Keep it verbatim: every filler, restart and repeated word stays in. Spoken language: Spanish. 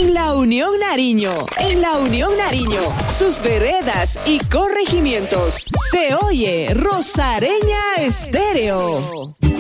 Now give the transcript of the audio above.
En La Unión Nariño, en La Unión Nariño, sus veredas y corregimientos. Se oye Rosareña Estéreo.